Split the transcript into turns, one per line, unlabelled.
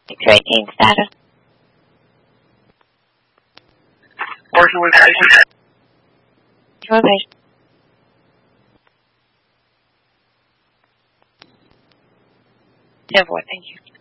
618 status.
Working with patient.
Your patient. 10-4, thank you.